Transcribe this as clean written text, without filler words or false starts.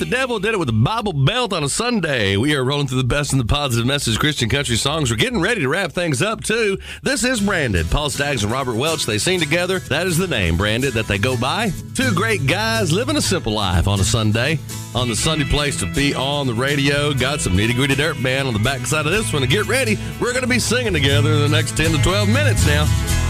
the devil did it with a Bible belt on a Sunday. We are rolling through the best and the positive message Christian country songs. We're getting ready to wrap things up, too. This is Branded. Paul Staggs and Robert Welch, they sing together. That is the name, Branded, that they go by. Two great guys living a simple life on a Sunday. On the Sunday place to be on the radio. Got some nitty-gritty dirt band on the backside of this one. To get ready, we're going to be singing together in the next 10 to 12 minutes now.